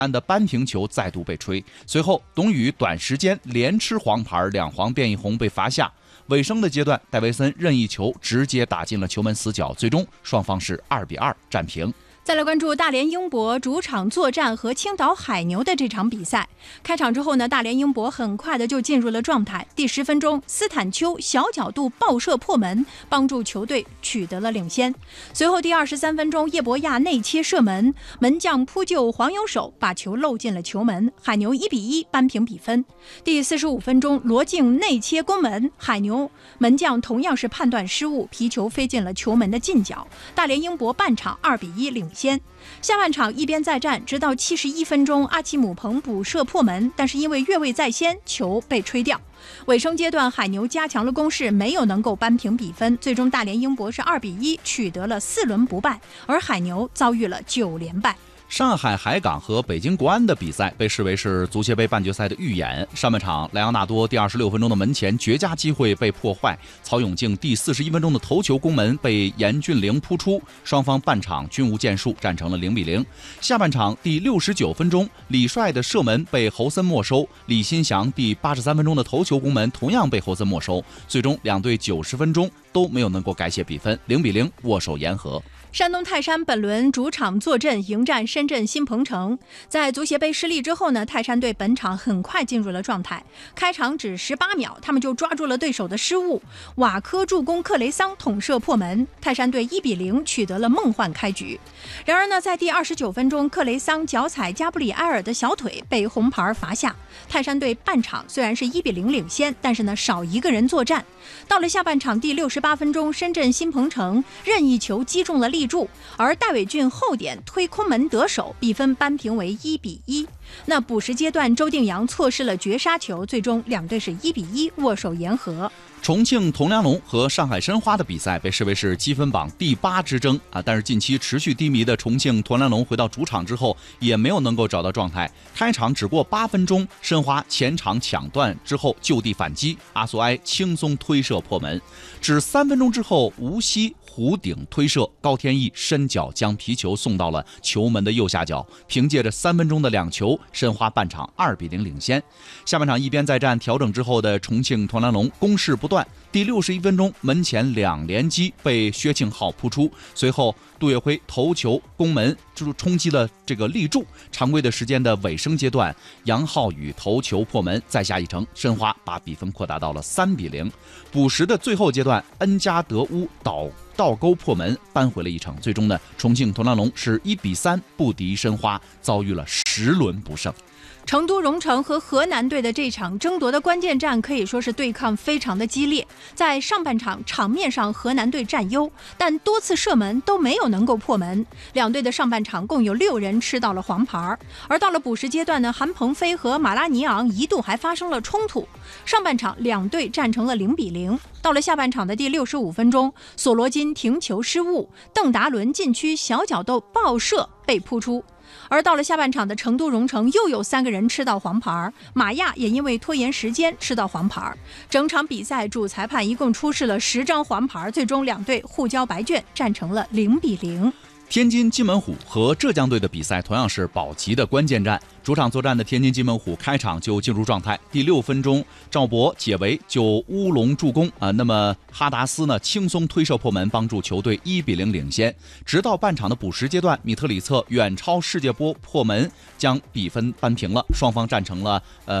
的扳平球再度被吹，随后董宇短时间连吃黄牌，2黄变1红被罚下。尾声的阶段，戴维森任意球直接打进了球门死角，最终双方是2-2战平。 再来关注大连英博主场作战和青岛海牛的这场比赛。开场之后呢，大连英博很快的就进入了状态。第10分钟，斯坦丘小角度爆射破门，帮助球队取得了领先。随后第23分钟，叶博亚内切射门，门将扑救黄油手把球漏进了球门，海牛1-1扳平比分。第45分钟，罗静内切攻门，海牛门将同样是判断失误，皮球飞进了球门的近角。大连英博半场2-1领先。下半场一边再战，直到71分钟，阿奇姆彭补射破门，但是因为越位在先，球被吹掉。尾声阶段，海牛加强了攻势，没有能够扳平比分，最终大连英博是2-1取得了4轮不败，而海牛遭遇了9连败。 上海海港和北京国安的比赛被视为是足协杯半决赛的预演。上半场，莱昂纳多第26分钟的门前绝佳机会被破坏，曹永静第41分钟的头球攻门被严俊凌扑出，双方半场均无建树，战成了0-0。下半场第69分钟，李帅的射门被侯森没收，李新祥第83分钟的头球攻门同样被侯森没收，最终两队90分钟都没有能够改写比分，0-0握手言和。 山东泰山本轮主场坐镇迎战深圳新鹏城。在足协杯失利之后呢，泰山队本场很快进入了状态。开场只18秒，他们就抓住了对手的失误，瓦科助攻克雷桑捅射破门，泰山队1-0取得了梦幻开局。然而呢，在第29分钟，克雷桑脚踩加布里埃尔的小腿被红牌罚下。泰山队半场虽然是1-0领先，但是呢少一个人作战。到了下半场第68分钟，深圳新鹏城任意球击中了立柱，而戴伟俊后点推空门得手，比分扳平为1-1。那补时阶段，周定洋错失了绝杀球，最终两队是1-1握手言和。 重庆铜梁龙和上海申花的比赛被视为是积分榜第8之争但是近期持续低迷的重庆铜梁龙回到主场之后也没有能够找到状态。开场只过8分钟，申花前场抢断之后就地反击，阿苏埃轻松推射破门。只3分钟之后，吴曦弧顶推射，高天意伸脚将皮球送到了球门的右下角。凭借着3分钟的2球，申花半场2-0领先。下半场一边再战调整之后的重庆铜梁龙攻势不断，第61分钟门前2连击被薛庆浩扑出，随后杜月辉头球攻门就冲击了这个立柱。常规的时间的尾声阶段，杨浩宇头球破门，再下一城，申花把比分扩大到了3-0。补时的最后阶段，恩加德乌倒钩破门扳回了一城，最终呢，重庆铜梁龙是1-3不敌申花，遭遇了10轮不胜。 成都蓉城和河南队的这场争夺的关键战可以说是对抗非常的激烈。在上半场场面上河南队占优，但多次射门都没有能够破门，两队的上半场共有6人吃到了黄牌。而到了补时阶段呢，韩鹏飞和马拉尼昂一度还发生了冲突，上半场两队战成了0-0。到了下半场的第65分钟，索罗金停球失误，邓达伦禁区小角度爆射被扑出。而到了下半场的成都蓉城又有3个人吃到黄牌，马亚也因为拖延时间吃到黄牌。整场比赛主裁判一共出示了10张黄牌，最终两队互交白卷，战成了0-0。 天津津门虎和浙江队的比赛同样是保级的关键战。主场作战的天津津门虎开场就进入状态，第6分钟赵博解围就乌龙助攻那么哈达斯呢轻松推射破门，帮助球队1-0领先。直到半场的补时阶段，米特里策远超世界波破门，将比分扳平了，双方战成了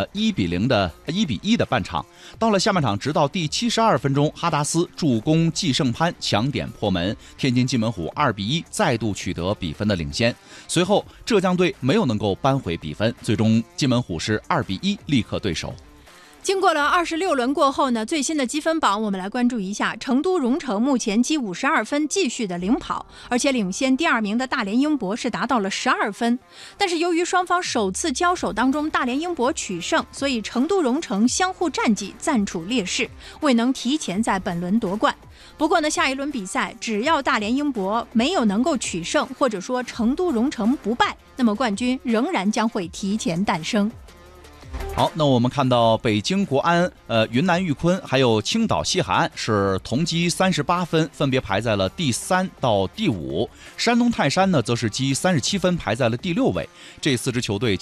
1-1的半场。到了下半场，直到第72分钟，哈达斯助攻季胜潘抢点破门，天津津门虎2-1再度取得比分的领先。随后浙江队没有能够扳回比分，最终津门虎是2-1力克对手。 经过了26轮过后呢，最新的积分榜我们来关注一下。成都蓉城目前积52分，继续的领跑，而且领先第2名的大连英博是达到了12分。但是由于双方首次交手当中大连英博取胜，所以成都蓉城相互战绩暂处劣势，未能提前在本轮夺冠。不过呢，下一轮比赛只要大连英博没有能够取胜，或者说成都蓉城不败，那么冠军仍然将会提前诞生。 好，那我们看到北京国安、云南玉坤还有青岛西海岸是同积38分，分别排在了第3到第5。山东泰山呢，则是积37分，排在了第6位。这4支球队